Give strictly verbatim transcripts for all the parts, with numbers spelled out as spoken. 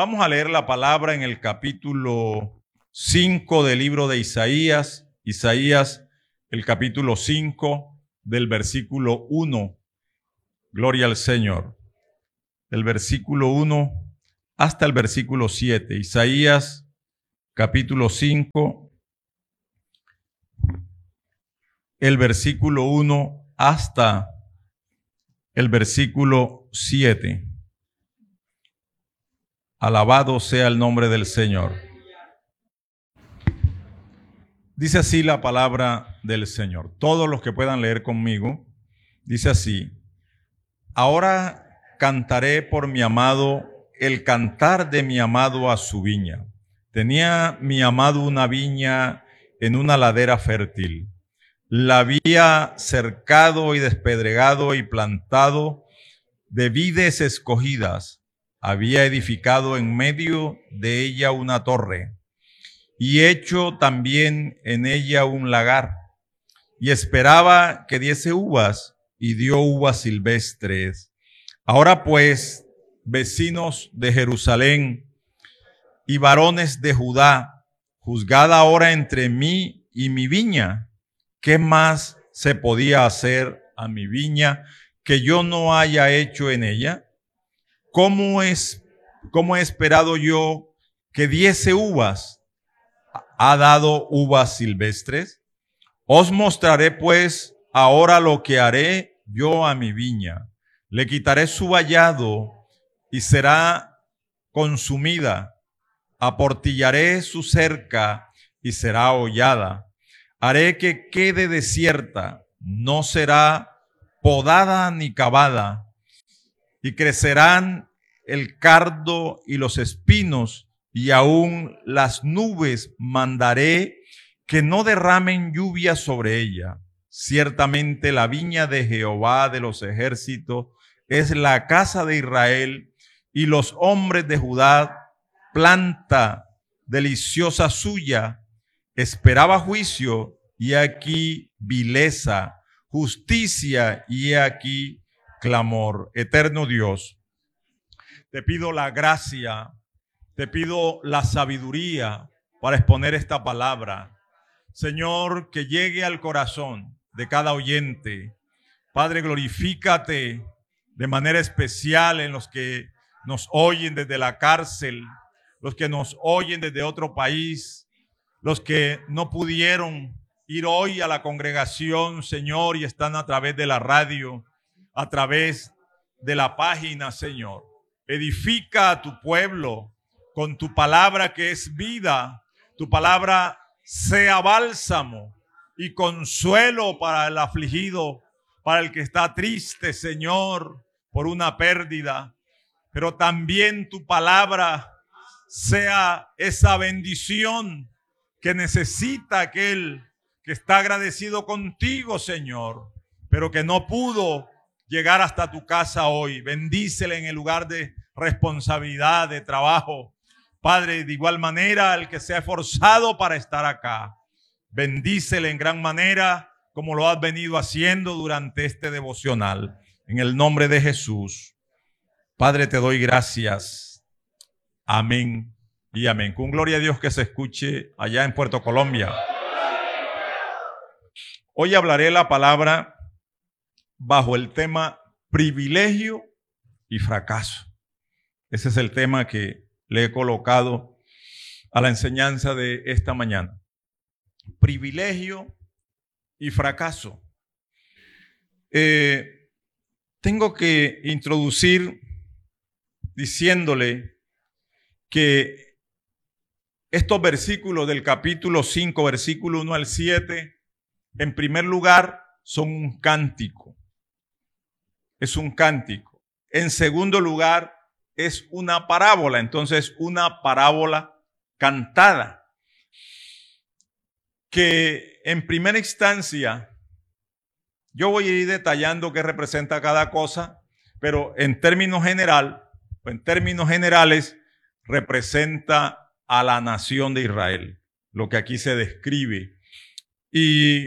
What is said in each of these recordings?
Vamos a leer la palabra en el capítulo cinco del libro de Isaías. Isaías, el capítulo cinco del versículo uno. Gloria al Señor. Del versículo uno hasta el versículo siete. Isaías, capítulo cinco, el versículo uno hasta el versículo siete. Alabado sea el nombre del Señor. Dice así la palabra del Señor. Todos los que puedan leer conmigo, dice así: ahora cantaré por mi amado el cantar de mi amado a su viña. Tenía mi amado una viña en una ladera fértil. La había cercado y despedregado y plantado de vides escogidas. Había edificado en medio de ella una torre y hecho también en ella un lagar, y esperaba que diese uvas, y dio uvas silvestres. Ahora pues, vecinos de Jerusalén y varones de Judá, juzgad ahora entre mí y mi viña. ¿Qué más se podía hacer a mi viña que yo no haya hecho en ella? ¿Cómo es, cómo he esperado yo que diese uvas? ¿Ha dado uvas silvestres? Os mostraré pues ahora lo que haré yo a mi viña. Le quitaré su vallado y será consumida. Aportillaré su cerca y será hollada. Haré que quede desierta, no será podada ni cavada. Y crecerán el cardo y los espinos, y aún las nubes mandaré que no derramen lluvia sobre ella. Ciertamente la viña de Jehová de los ejércitos es la casa de Israel, y los hombres de Judá, planta deliciosa suya. Esperaba juicio, y aquí vileza, justicia, y aquí clamor. Eterno Dios, te pido la gracia, te pido la sabiduría para exponer esta palabra. Señor, que llegue al corazón de cada oyente. Padre, glorifícate de manera especial en los que nos oyen desde la cárcel, los que nos oyen desde otro país, los que no pudieron ir hoy a la congregación, Señor, y están a través de la radio, a través de la página, Señor. Edifica a tu pueblo con tu palabra que es vida. Tu palabra sea bálsamo y consuelo para el afligido, para el que está triste, Señor, por una pérdida. Pero también tu palabra sea esa bendición que necesita aquel que está agradecido contigo, Señor, pero que no pudo llegar hasta tu casa hoy. Bendícele en el lugar de responsabilidad, de trabajo. Padre, de igual manera, al que se ha esforzado para estar acá, bendícele en gran manera como lo has venido haciendo durante este devocional. En el nombre de Jesús. Padre, te doy gracias. Amén y amén. Con gloria a Dios que se escuche allá en Puerto Colombia. Hoy hablaré la palabra bajo el tema privilegio y fracaso. Ese es el tema que le he colocado a la enseñanza de esta mañana. Privilegio y fracaso. Eh, tengo que introducir diciéndole que estos versículos del capítulo cinco, versículo uno al siete, en primer lugar, son un cántico. Es un cántico. En segundo lugar, es una parábola. Entonces, una parábola cantada. Que en primera instancia, yo voy a ir detallando qué representa cada cosa, pero en términos general, en términos generales, representa a la nación de Israel, lo que aquí se describe. Y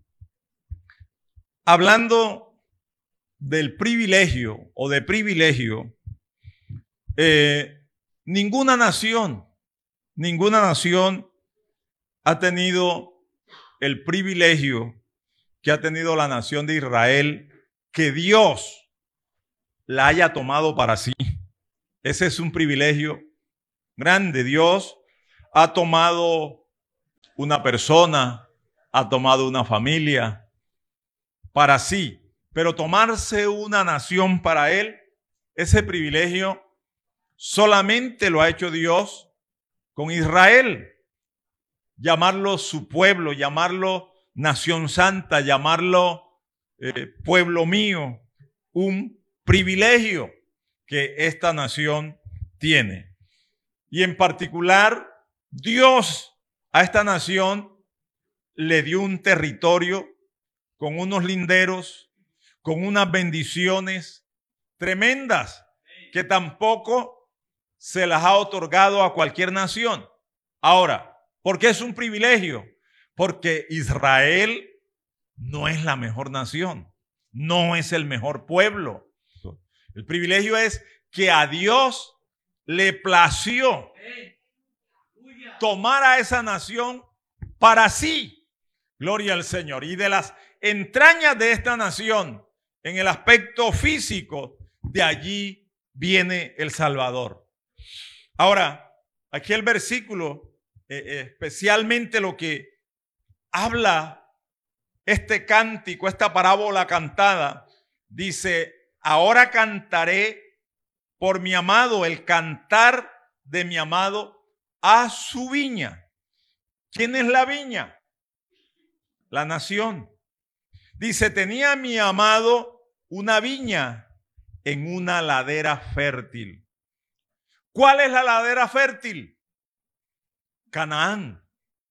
hablando del privilegio o de privilegio, eh, ninguna nación, ninguna nación ha tenido el privilegio que ha tenido la nación de Israel, que Dios la haya tomado para sí. Ese es un privilegio grande. Dios ha tomado una persona, ha tomado una familia para sí, pero tomarse una nación para él, ese privilegio solamente lo ha hecho Dios con Israel. Llamarlo su pueblo, llamarlo nación santa, llamarlo eh, pueblo mío, un privilegio que esta nación tiene. Y en particular, Dios a esta nación le dio un territorio con unos linderos, con unas bendiciones tremendas que tampoco se las ha otorgado a cualquier nación. Ahora, ¿por qué es un privilegio? Porque Israel no es la mejor nación, no es el mejor pueblo. El privilegio es que a Dios le plació tomar a esa nación para sí. Gloria al Señor. Y de las entrañas de esta nación, en el aspecto físico, de allí viene el Salvador. Ahora, aquí el versículo, eh, especialmente lo que habla este cántico, esta parábola cantada, dice: ahora cantaré por mi amado, el cantar de mi amado a su viña. ¿Quién es la viña? La nación. Dice: tenía mi amado una viña en una ladera fértil. ¿Cuál es la ladera fértil? Canaán.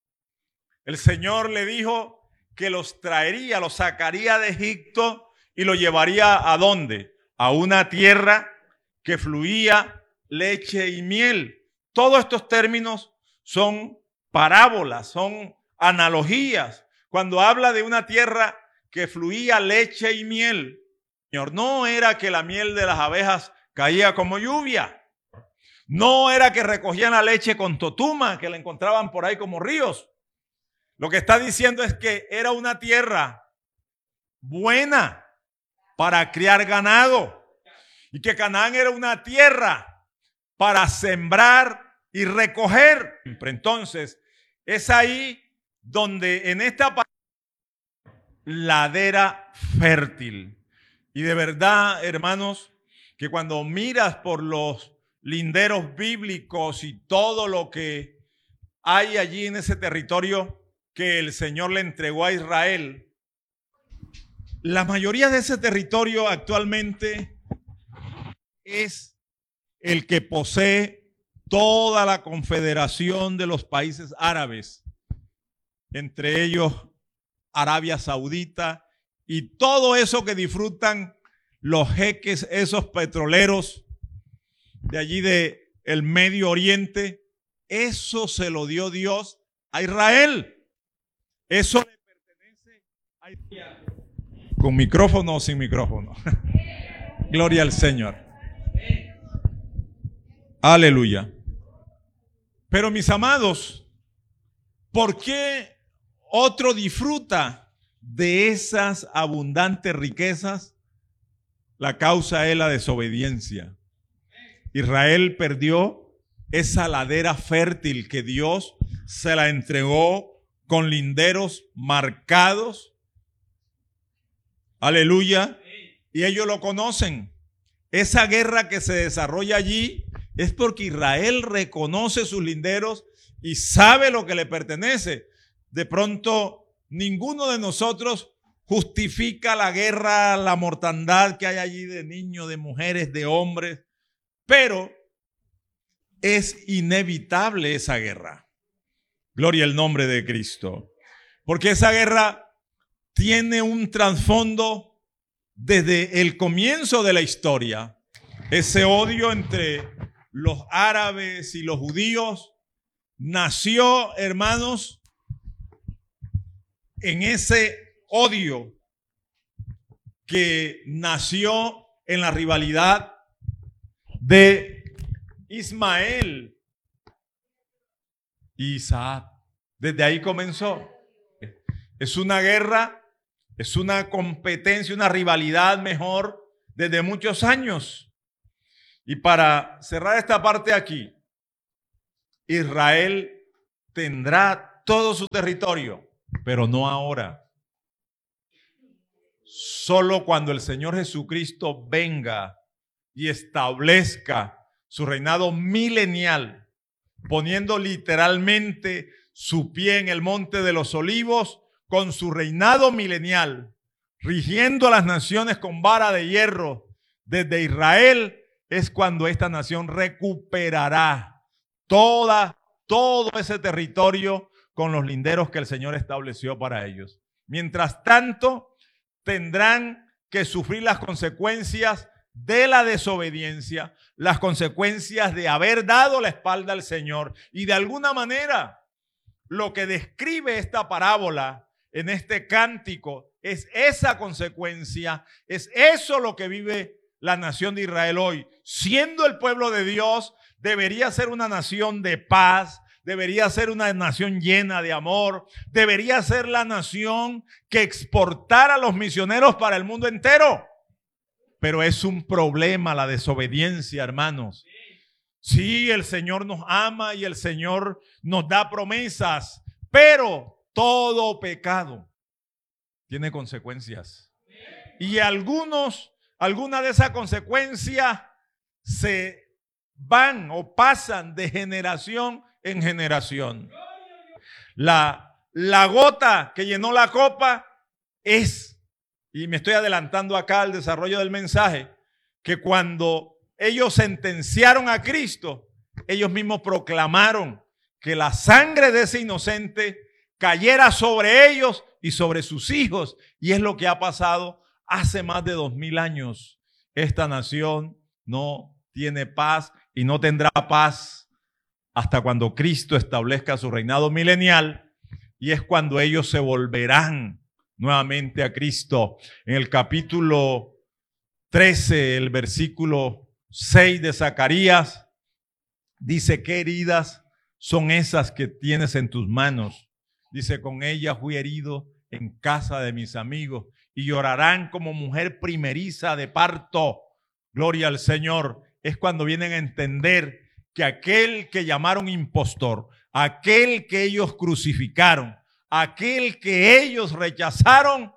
El Señor le dijo que los traería, los sacaría de Egipto y los llevaría ¿a dónde? A una tierra que fluía leche y miel. Todos estos términos son parábolas, son analogías. Cuando habla de una tierra que fluía leche y miel, Señor, no era que la miel de las abejas caía como lluvia. No era que recogían la leche con totuma, que la encontraban por ahí como ríos. Lo que está diciendo es que era una tierra buena para criar ganado. Y que Canaán era una tierra para sembrar y recoger. Entonces, es ahí donde en esta ladera fértil. Y de verdad, hermanos, que cuando miras por los linderos bíblicos y todo lo que hay allí en ese territorio que el Señor le entregó a Israel, la mayoría de ese territorio actualmente es el que posee toda la confederación de los países árabes, entre ellos Arabia Saudita y todo eso que disfrutan los jeques, esos petroleros de allí de el Medio Oriente. Eso se lo dio Dios a Israel. Eso le pertenece a Israel. ¿Con micrófono o sin micrófono? Gloria al Señor. Aleluya. Pero mis amados, ¿por qué otro disfruta de esas abundantes riquezas? La causa es la desobediencia. Israel perdió esa ladera fértil que Dios se la entregó con linderos marcados. Aleluya. Y ellos lo conocen. Esa guerra que se desarrolla allí es porque Israel reconoce sus linderos y sabe lo que le pertenece. De pronto, ninguno de nosotros justifica la guerra, la mortandad que hay allí de niños, de mujeres, de hombres, pero es inevitable esa guerra. Gloria al nombre de Cristo. Porque esa guerra tiene un trasfondo desde el comienzo de la historia. Ese odio entre los árabes y los judíos nació, hermanos, en ese odio que nació en la rivalidad de Ismael y Isaac. Desde ahí comenzó. Es una guerra, es una competencia, una rivalidad mejor desde muchos años. Y para cerrar esta parte aquí, Israel tendrá todo su territorio, pero no ahora. Solo cuando el Señor Jesucristo venga y establezca su reinado milenial, poniendo literalmente su pie en el monte de los olivos con su reinado milenial, rigiendo a las naciones con vara de hierro desde Israel, es cuando esta nación recuperará toda, todo ese territorio con los linderos que el Señor estableció para ellos. Mientras tanto, tendrán que sufrir las consecuencias de la desobediencia, las consecuencias de haber dado la espalda al Señor. Y de alguna manera, lo que describe esta parábola en este cántico es esa consecuencia, es eso lo que vive la nación de Israel hoy. Siendo el pueblo de Dios, debería ser una nación de paz, debería ser una nación llena de amor, debería ser la nación que exportara a los misioneros para el mundo entero. Pero es un problema la desobediencia, hermanos. Sí, el Señor nos ama y el Señor nos da promesas, pero todo pecado tiene consecuencias. Y algunos, algunas de esas consecuencias se van o pasan de generación en generación. La, la gota que llenó la copa es, y me estoy adelantando acá al desarrollo del mensaje, que cuando ellos sentenciaron a Cristo, ellos mismos proclamaron que la sangre de ese inocente cayera sobre ellos y sobre sus hijos. Y es lo que ha pasado hace más de dos mil años. Esta nación no tiene paz y no tendrá paz hasta cuando Cristo establezca su reinado milenial, y es cuando ellos se volverán nuevamente a Cristo. En el capítulo trece, el versículo seis de Zacarías, dice: ¿qué heridas son esas que tienes en tus manos? Dice: con ellas fui herido en casa de mis amigos, y llorarán como mujer primeriza de parto. Gloria al Señor. Es cuando vienen a entender que aquel que llamaron impostor, aquel que ellos crucificaron, aquel que ellos rechazaron,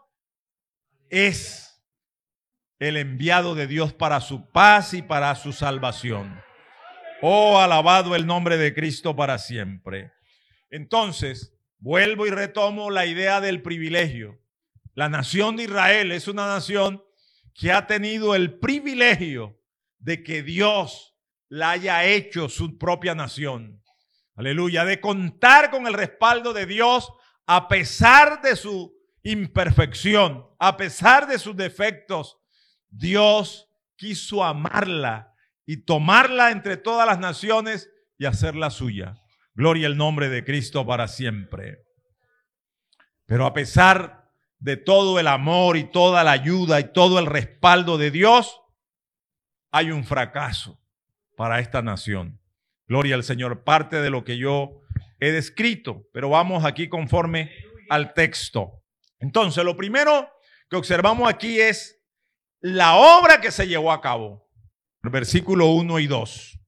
es el enviado de Dios para su paz y para su salvación. Oh, alabado el nombre de Cristo para siempre. Entonces, vuelvo y retomo la idea del privilegio. La nación de Israel es una nación que ha tenido el privilegio de que Dios la haya hecho su propia nación. Aleluya, de contar con el respaldo de Dios a pesar de su imperfección, a pesar de sus defectos. Dios quiso amarla y tomarla entre todas las naciones y hacerla suya. Gloria al nombre de Cristo para siempre. Pero a pesar de todo el amor y toda la ayuda y todo el respaldo de Dios, hay un fracaso para esta nación. Gloria al Señor. Parte de lo que yo he descrito, pero vamos aquí conforme al texto. Entonces, lo primero que observamos aquí es la obra que se llevó a cabo. Versículo uno y dos.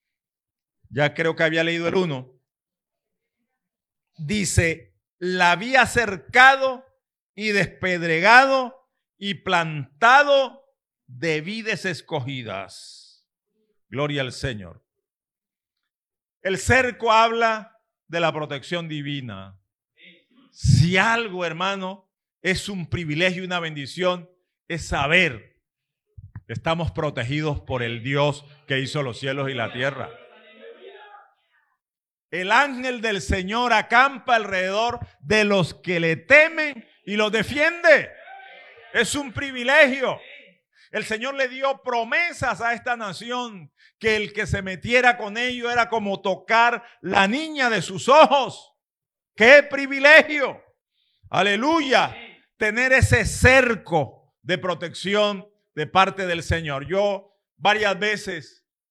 Ya creo que había leído el uno. Dice: la había cercado y despedregado y plantado de vides escogidas. Gloria al Señor. El cerco habla de la protección divina. Si algo, hermano, es un privilegio y una bendición, es saber que estamos protegidos por el Dios que hizo los cielos y la tierra. El ángel del Señor acampa alrededor de los que le temen y los defiende. Es un privilegio. El Señor le dio promesas a esta nación, que el que se metiera con ellos era como tocar la niña de sus ojos. ¡Qué privilegio! Aleluya. Tener ese cerco de protección de parte del Señor. Yo varias veces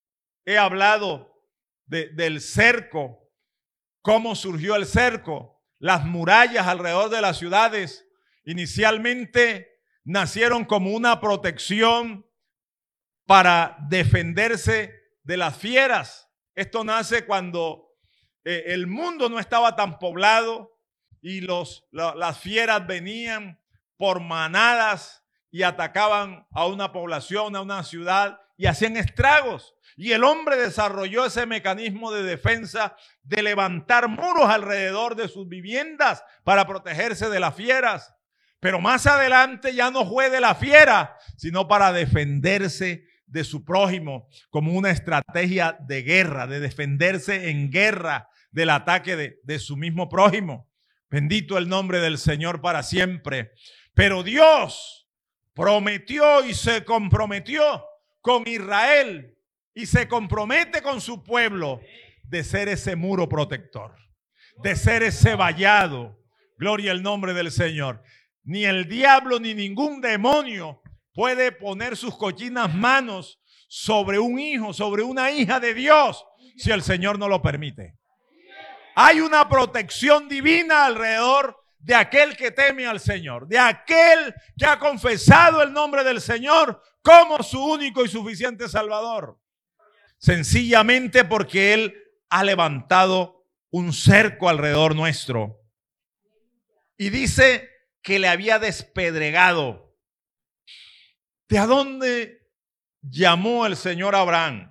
he hablado de, del cerco, cómo surgió el cerco, las murallas alrededor de las ciudades. Inicialmente nacieron como una protección para defenderse de las fieras. Esto nace cuando eh, el mundo no estaba tan poblado y los, la, las fieras venían por manadas y atacaban a una población, a una ciudad y hacían estragos. Y el hombre desarrolló ese mecanismo de defensa de levantar muros alrededor de sus viviendas para protegerse de las fieras. Pero más adelante ya no fue de la fiera, sino para defenderse de su prójimo, como una estrategia de guerra, de defenderse en guerra del ataque de, de su mismo prójimo. Bendito el nombre del Señor para siempre. Pero Dios prometió y se comprometió con Israel y se compromete con su pueblo de ser ese muro protector, de ser ese vallado. Gloria al nombre del Señor. Ni el diablo ni ningún demonio puede poner sus cochinas manos sobre un hijo, sobre una hija de Dios, si el Señor no lo permite. Hay una protección divina alrededor de aquel que teme al Señor, de aquel que ha confesado el nombre del Señor como su único y suficiente Salvador. Sencillamente porque Él ha levantado un cerco alrededor nuestro. Y dice que le había despedregado. ¿De a dónde llamó el Señor a Abraham?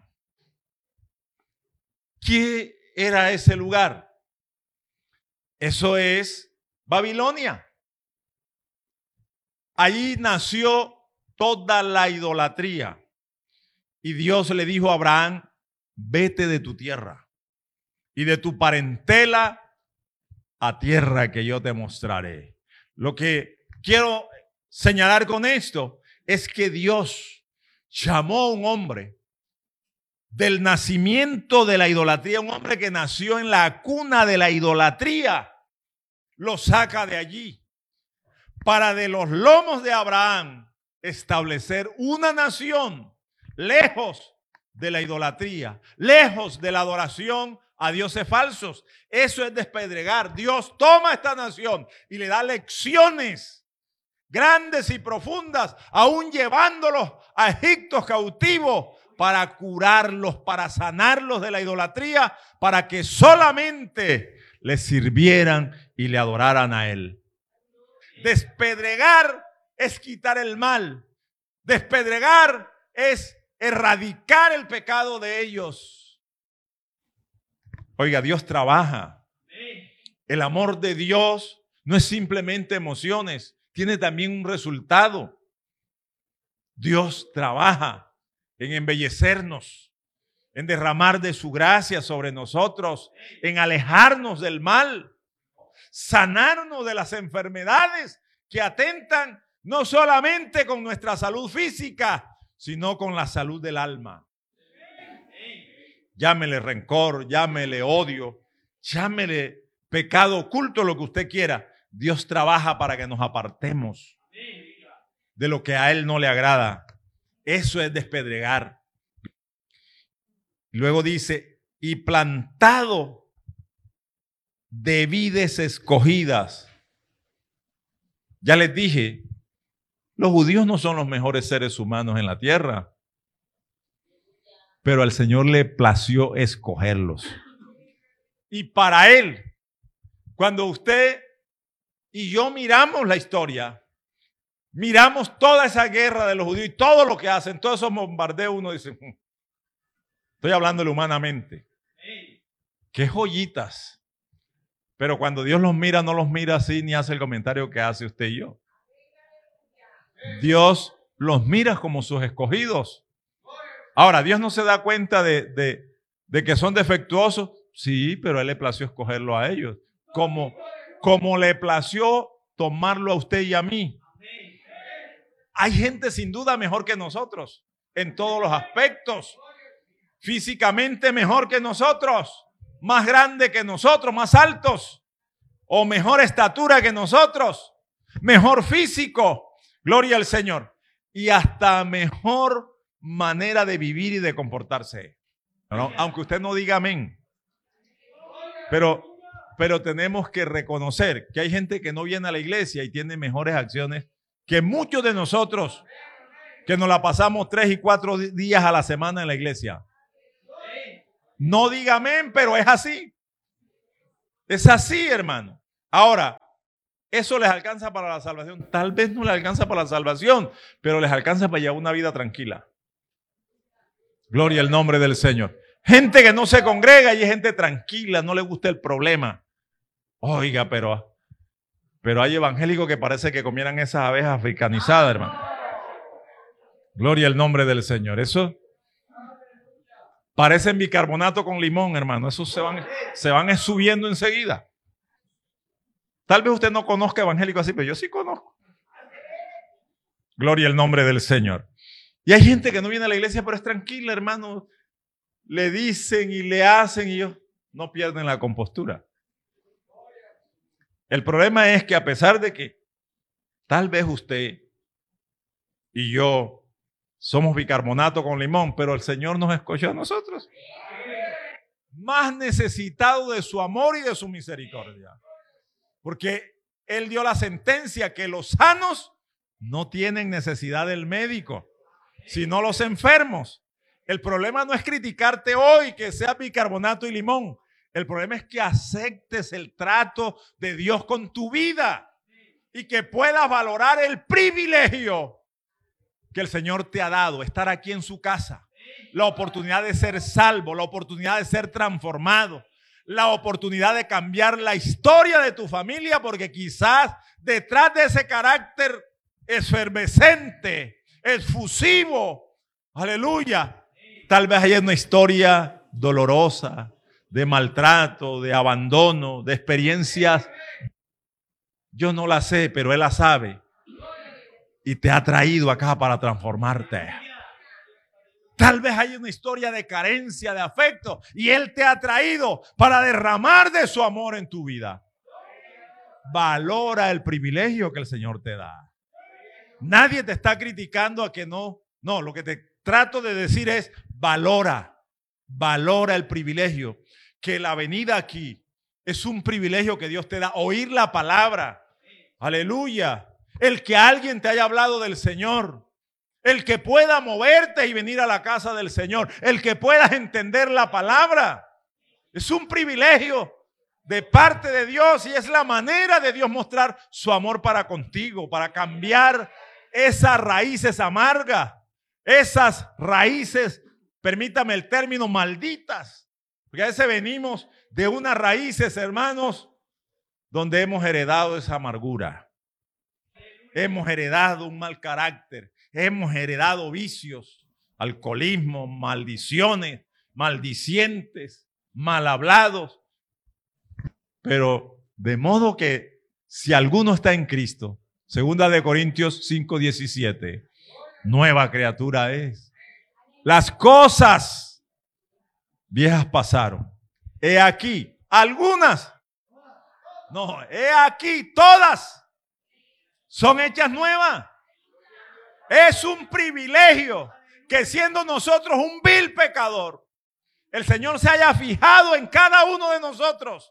¿Qué era ese lugar? Eso es Babilonia. Allí nació toda la idolatría. Y Dios le dijo a Abraham, vete de tu tierra y de tu parentela a tierra que yo te mostraré. Lo que quiero señalar con esto es que Dios llamó a un hombre del nacimiento de la idolatría, un hombre que nació en la cuna de la idolatría, lo saca de allí para de los lomos de Abraham establecer una nación lejos de la idolatría, lejos de la adoración a dioses falsos. Eso es despedregar. Dios toma esta nación y le da lecciones grandes y profundas, aún llevándolos a Egipto cautivo para curarlos, para sanarlos de la idolatría, para que solamente le sirvieran y le adoraran a Él. Despedregar es quitar el mal. Despedregar es erradicar el pecado de ellos. Oiga, Dios trabaja. El amor de Dios no es simplemente emociones, tiene también un resultado. Dios trabaja en embellecernos, en derramar de su gracia sobre nosotros, en alejarnos del mal, sanarnos de las enfermedades que atentan no solamente con nuestra salud física, sino con la salud del alma. Llámele rencor, llámele odio, llámele pecado oculto, lo que usted quiera. Dios trabaja para que nos apartemos de lo que a Él no le agrada. Eso es despedregar. Luego dice, y plantado de vides escogidas. Ya les dije, los judíos no son los mejores seres humanos en la tierra, pero al Señor le plació escogerlos. Y para Él, cuando usted y yo miramos la historia, miramos toda esa guerra de los judíos y todo lo que hacen, todos esos bombardeos, uno dice, estoy hablándole humanamente, qué joyitas. Pero cuando Dios los mira, no los mira así ni hace el comentario que hace usted y yo. Dios los mira como sus escogidos. Ahora, Dios no se da cuenta de, de, de que son defectuosos. Sí, pero Él le plació escogerlo a ellos. Como, como le plació tomarlo a usted y a mí. Hay gente sin duda mejor que nosotros en todos los aspectos. Físicamente mejor que nosotros. Más grande que nosotros, más altos. O mejor estatura que nosotros. Mejor físico. Gloria al Señor. Y hasta mejor manera de vivir y de comportarse. No, aunque usted no diga amén. Pero, pero tenemos que reconocer que hay gente que no viene a la iglesia y tiene mejores acciones que muchos de nosotros que nos la pasamos tres y cuatro días a la semana en la iglesia. No diga amén, pero es así. Es así, hermano. Ahora, ¿eso les alcanza para la salvación? Tal vez no les alcanza para la salvación, pero les alcanza para llevar una vida tranquila. Gloria al nombre del Señor. Gente que no se congrega y es gente tranquila, no le gusta el problema. Oiga, pero, pero hay evangélicos que parece que comieran esas abejas africanizadas, hermano. Gloria al nombre del Señor. Eso parecen bicarbonato con limón, hermano. Esos se van, se van subiendo enseguida. Tal vez usted no conozca evangélicos así, pero yo sí conozco. Gloria al nombre del Señor. Y hay gente que no viene a la iglesia, pero es tranquila, hermano. Le dicen y le hacen y ellos no pierden la compostura. El problema es que a pesar de que tal vez usted y yo somos bicarbonato con limón, pero el Señor nos escogió a nosotros. Más necesitado de su amor y de su misericordia. Porque Él dio la sentencia que los sanos no tienen necesidad del médico, sino los enfermos. El problema no es criticarte hoy que seas bicarbonato y limón. El problema es que aceptes el trato de Dios con tu vida y que puedas valorar el privilegio que el Señor te ha dado, estar aquí en su casa, la oportunidad de ser salvo, la oportunidad de ser transformado, la oportunidad de cambiar la historia de tu familia, porque quizás detrás de ese carácter efervescente, efusivo, aleluya, tal vez haya una historia dolorosa, de maltrato, de abandono, de experiencias. Yo no la sé, pero Él la sabe. Y te ha traído acá para transformarte. Tal vez haya una historia de carencia, de afecto, y Él te ha traído para derramar de su amor en tu vida. Valora el privilegio que el Señor te da. Nadie te está criticando a que no. No, lo que te trato de decir es valora, valora el privilegio. Que la venida aquí es un privilegio que Dios te da. Oír la palabra. Aleluya. El que alguien te haya hablado del Señor. El que pueda moverte y venir a la casa del Señor. El que puedas entender la palabra. Es un privilegio de parte de Dios y es la manera de Dios mostrar su amor para contigo, para cambiar esas raíces amargas, esas raíces, permítame el término, malditas. Porque a veces venimos de unas raíces, hermanos, donde hemos heredado esa amargura. Hemos heredado un mal carácter. Hemos heredado vicios, alcoholismo, maldiciones, maldicientes, mal hablados. Pero de modo que si alguno está en Cristo, segunda de Corintios cinco diecisiete, nueva criatura es. Las cosas viejas pasaron. He aquí, algunas, no, he aquí, todas son hechas nuevas. Es un privilegio que siendo nosotros un vil pecador, el Señor se haya fijado en cada uno de nosotros.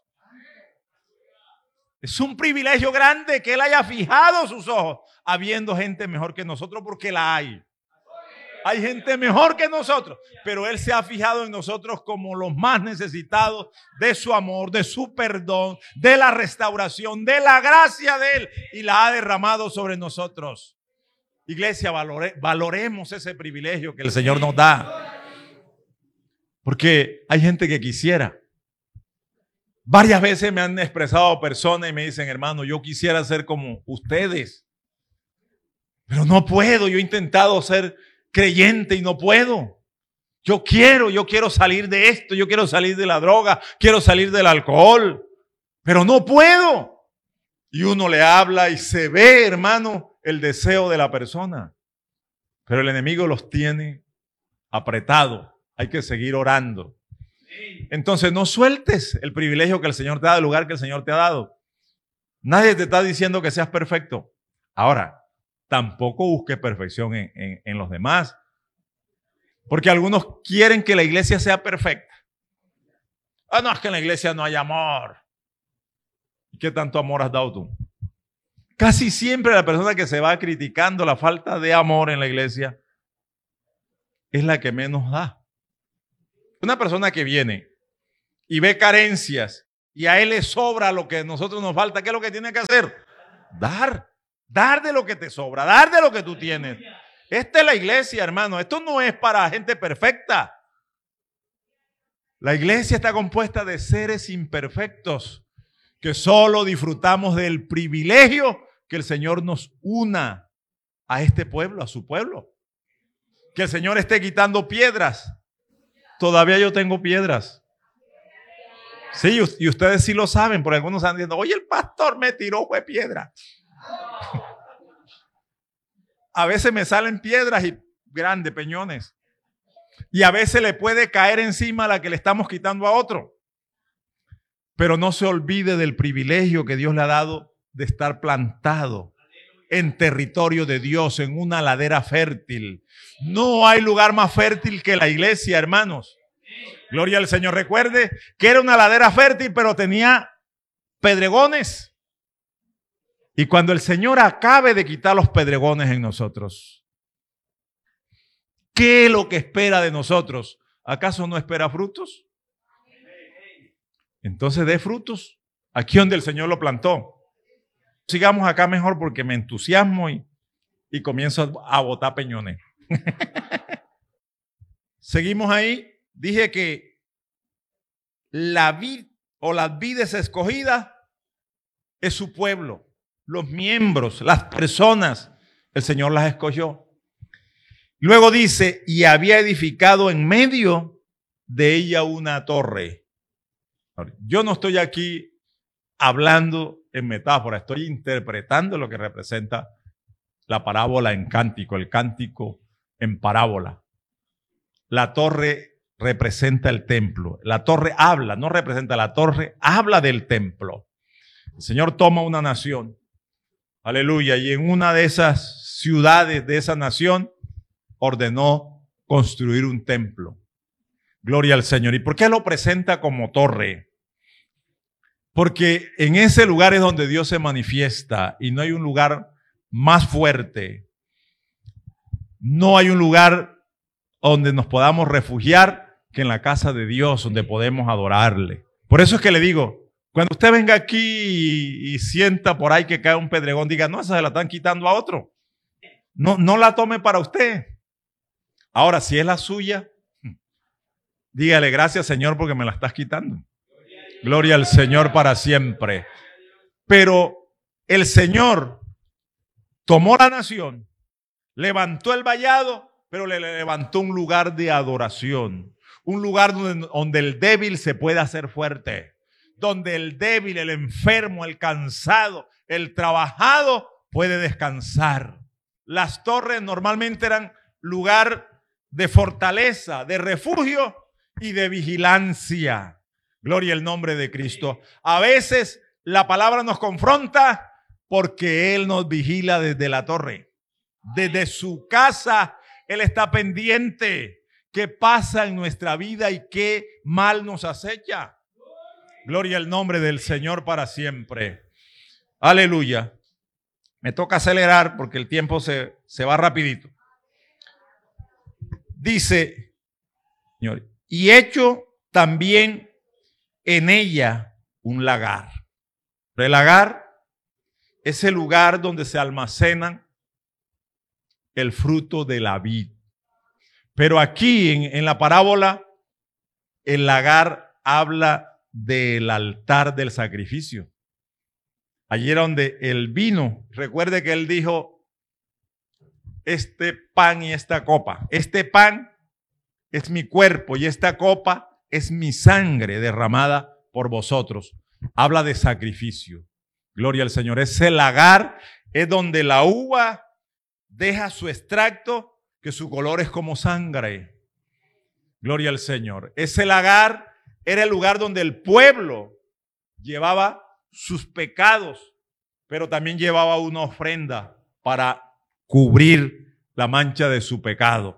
Es un privilegio grande que Él haya fijado sus ojos, habiendo gente mejor que nosotros, porque la hay. Hay gente mejor que nosotros, pero Él se ha fijado en nosotros como los más necesitados de su amor, de su perdón, de la restauración, de la gracia de Él, y la ha derramado sobre nosotros. Iglesia, valore, valoremos ese privilegio que el Señor nos da. Porque hay gente que quisiera. Varias veces me han expresado personas y me dicen, hermano, yo quisiera ser como ustedes, pero no puedo. Yo he intentado ser creyente y no puedo. Yo quiero, yo quiero salir de esto, yo quiero salir de la droga, quiero salir del alcohol, pero no puedo. Y uno le habla y se ve, hermano, el deseo de la persona. Pero el enemigo los tiene apretados. Hay que seguir orando. Entonces no sueltes el privilegio que el Señor te ha dado, el lugar que el Señor te ha dado. Nadie te está diciendo que seas perfecto. Ahora, tampoco busques perfección en, en, en los demás. Porque algunos quieren que la iglesia sea perfecta. Ah, no, es que en la iglesia no hay amor. ¿Y qué tanto amor has dado tú? Casi siempre la persona que se va criticando la falta de amor en la iglesia es la que menos da. Una persona que viene y ve carencias y a él le sobra lo que a nosotros nos falta, ¿qué es lo que tiene que hacer? Dar, dar de lo que te sobra, dar de lo que tú tienes. Esta es la iglesia, hermano. Esto no es para gente perfecta. La iglesia está compuesta de seres imperfectos que solo disfrutamos del privilegio que el Señor nos una a este pueblo, a su pueblo. Que el Señor esté quitando piedras. Todavía yo tengo piedras. Sí, y ustedes sí lo saben, porque algunos están diciendo, oye, el pastor me tiró fue piedra. A veces me salen piedras y grandes peñones. Y a veces le puede caer encima la que le estamos quitando a otro. Pero no se olvide del privilegio que Dios le ha dado de estar plantado en territorio de Dios, en una ladera fértil. No hay lugar más fértil que la iglesia, hermanos. Gloria al Señor. Recuerde que era una ladera fértil, pero tenía pedregones. Y cuando el Señor acabe de quitar los pedregones en nosotros, ¿qué es lo que espera de nosotros? ¿Acaso no espera frutos? Entonces dé frutos aquí donde el Señor lo plantó. Sigamos acá mejor porque me entusiasmo y, y comienzo a botar peñones. Seguimos ahí. Dije que la vid o las vides escogidas es su pueblo. Los miembros, las personas, el Señor las escogió. Luego dice, y había edificado en medio de ella una torre. Yo no estoy aquí hablando en metáfora, estoy interpretando lo que representa la parábola en cántico, el cántico en parábola. La torre representa el templo. La torre habla, no representa la torre, habla del templo. El Señor toma una nación. Aleluya. Y en una de esas ciudades de esa nación ordenó construir un templo. Gloria al Señor. ¿Y por qué lo presenta como torre? Porque en ese lugar es donde Dios se manifiesta y no hay un lugar más fuerte. No hay un lugar donde nos podamos refugiar que en la casa de Dios, donde podemos adorarle. Por eso es que le digo, cuando usted venga aquí y, y sienta por ahí que cae un pedregón, diga, no, esa se la están quitando a otro. No, no la tome para usted. Ahora, si es la suya, dígale gracias, Señor, porque me la estás quitando. Gloria al Señor para siempre. Pero el Señor tomó la nación, levantó el vallado, pero le levantó un lugar de adoración. Un lugar donde, donde el débil se puede hacer fuerte. Donde el débil, el enfermo, el cansado, el trabajado puede descansar. Las torres normalmente eran lugar de fortaleza, de refugio y de vigilancia. Gloria al nombre de Cristo. A veces la palabra nos confronta porque Él nos vigila desde la torre. Desde su casa Él está pendiente. ¿Qué pasa en nuestra vida y qué mal nos acecha? Gloria al nombre del Señor para siempre. Aleluya. Me toca acelerar porque el tiempo se, se va rapidito. Dice, Señor, y hecho también en ella un lagar. El lagar es el lugar donde se almacenan el fruto de la vid. Pero aquí en, en la parábola, el lagar habla del altar del sacrificio. Allí era donde el vino, recuerde que él dijo, este pan y esta copa, este pan es mi cuerpo y esta copa es mi sangre derramada por vosotros. Habla de sacrificio. Gloria al Señor. Ese lagar es donde la uva deja su extracto, que su color es como sangre. Gloria al Señor. Ese lagar era el lugar donde el pueblo llevaba sus pecados, pero también llevaba una ofrenda para cubrir la mancha de su pecado.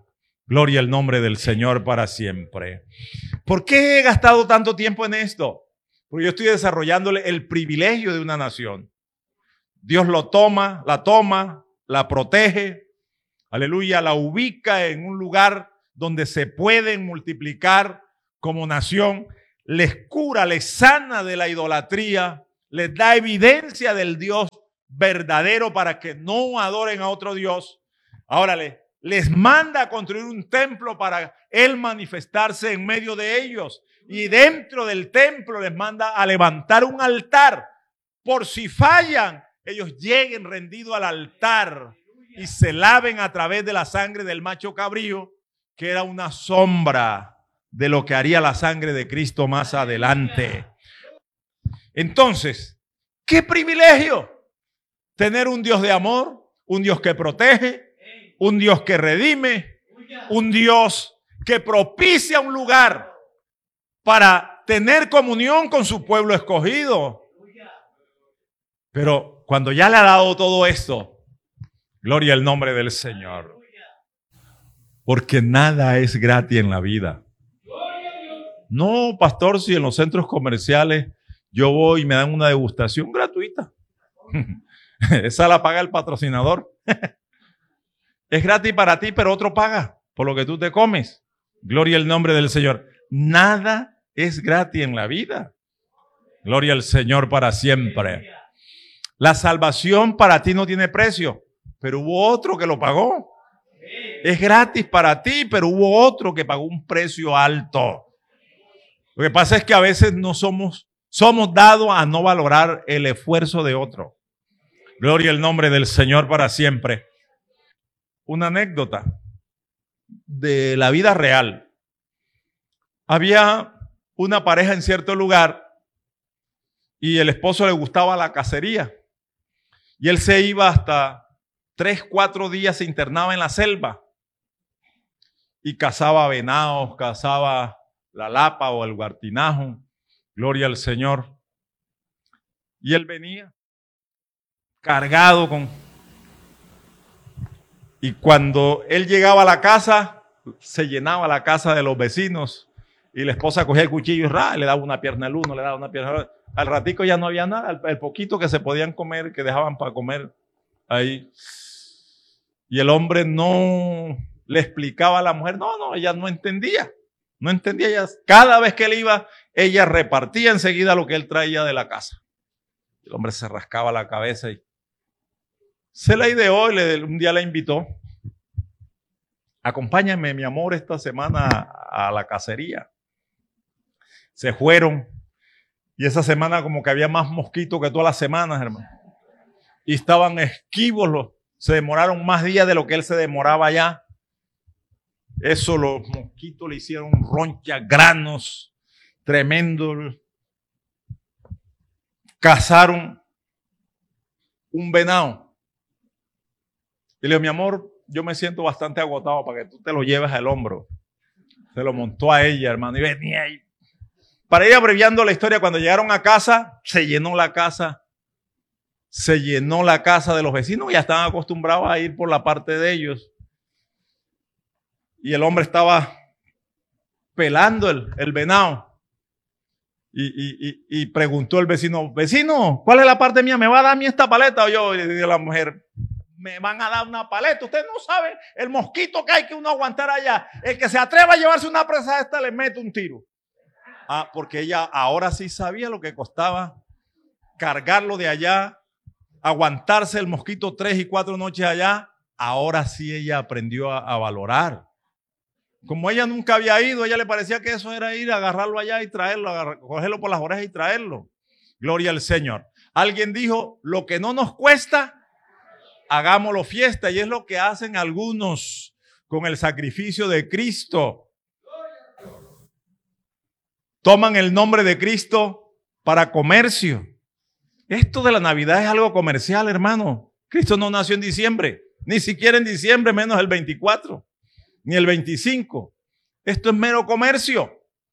Gloria al nombre del Señor para siempre. ¿Por qué he gastado tanto tiempo en esto? Porque yo estoy desarrollándole el privilegio de una nación. Dios lo toma, la toma, la protege, aleluya, la ubica en un lugar donde se pueden multiplicar como nación, les cura, les sana de la idolatría, les da evidencia del Dios verdadero para que no adoren a otro Dios. Ahora les, les manda a construir un templo para Él manifestarse en medio de ellos. Y dentro del templo les manda a levantar un altar. Por si fallan, ellos lleguen rendidos al altar y se laven a través de la sangre del macho cabrío, que era una sombra de lo que haría la sangre de Cristo más adelante. Entonces, ¿qué privilegio? Tener un Dios de amor, un Dios que protege, un Dios que redime, un Dios que propicia un lugar para tener comunión con su pueblo escogido. Pero cuando ya le ha dado todo esto, gloria al nombre del Señor. Porque nada es gratis en la vida. No, pastor, si en los centros comerciales yo voy y me dan una degustación gratuita. Esa la paga el patrocinador. Es gratis para ti, pero otro paga por lo que tú te comes. Gloria al nombre del Señor. Nada es gratis en la vida. Gloria al Señor para siempre. La salvación para ti no tiene precio, pero hubo otro que lo pagó. Es gratis para ti, pero hubo otro que pagó un precio alto. Lo que pasa es que a veces no somos, somos dados a no valorar el esfuerzo de otro. Gloria al nombre del Señor para siempre. Una anécdota de la vida real. Había una pareja en cierto lugar y el esposo le gustaba la cacería. Y él se iba hasta tres, cuatro días, se internaba en la selva y cazaba venados, cazaba la lapa o el guartinajo. Gloria al Señor. Y él venía cargado con... Y cuando él llegaba a la casa, se llenaba la casa de los vecinos y la esposa cogía el cuchillo y ra, le daba una pierna al uno, le daba una pierna al otro. Al ratico ya no había nada, el, el poquito que se podían comer, que dejaban para comer ahí. Y el hombre no le explicaba a la mujer, no, no, ella no entendía, no entendía. Ella, cada vez que él iba, ella repartía enseguida lo que él traía de la casa. El hombre se rascaba la cabeza y se la ideó y le, un día la invitó. Acompáñame, mi amor, esta semana a, a la cacería. Se fueron. Y esa semana como que había más mosquitos que todas las semanas, hermano. Y estaban esquivos, los, se demoraron más días de lo que él se demoraba allá. Eso los mosquitos le hicieron ronchas, granos, tremendos. Cazaron un venado. Y le dijo, mi amor, yo me siento bastante agotado para que tú te lo lleves al hombro. Se lo montó a ella, hermano, y venía ahí. Para ir abreviando la historia, cuando llegaron a casa, se llenó la casa. Se llenó la casa de los vecinos, ya estaban acostumbrados a ir por la parte de ellos. Y el hombre estaba pelando el, el venado. Y, y, y, y preguntó el vecino, vecino, ¿cuál es la parte mía? ¿Me va a dar a mí esta paleta? O yo, y le digo a la mujer, me van a dar una paleta. Usted no sabe el mosquito que hay que uno aguantar allá. El que se atreva a llevarse una presa esta le mete un tiro. Ah, porque ella ahora sí sabía lo que costaba cargarlo de allá, aguantarse el mosquito tres y cuatro noches allá. Ahora sí ella aprendió a, a valorar. Como ella nunca había ido, a ella le parecía que eso era ir a agarrarlo allá y traerlo, agarrar, cogerlo por las orejas y traerlo. Gloria al Señor. Alguien dijo, lo que no nos cuesta, hagámoslo fiesta. Y es lo que hacen algunos con el sacrificio de Cristo. Toman el nombre de Cristo para comercio. Esto de la Navidad es algo comercial, hermano. Cristo no nació en diciembre, ni siquiera en diciembre, menos el veinticuatro, ni el veinticinco. Esto es mero comercio.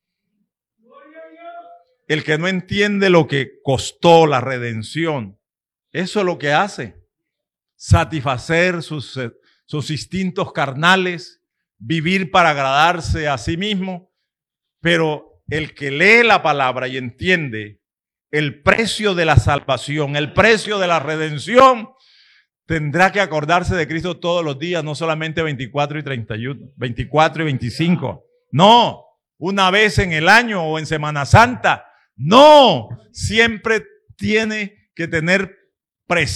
El que no entiende lo que costó la redención, eso es lo que hace. Satisfacer sus, sus instintos carnales, vivir para agradarse a sí mismo, pero el que lee la palabra y entiende el precio de la salvación, el precio de la redención, tendrá que acordarse de Cristo todos los días, no solamente veinticuatro y treinta y uno, veinticuatro y veinticinco. No, una vez en el año o en Semana Santa. No, siempre tiene que tener presente